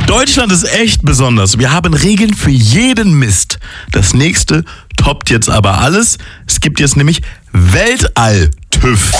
Deutschland ist echt besonders. Wir haben Regeln für jeden Mist. Das nächste toppt jetzt aber alles. Es gibt jetzt nämlich Weltall-TÜV.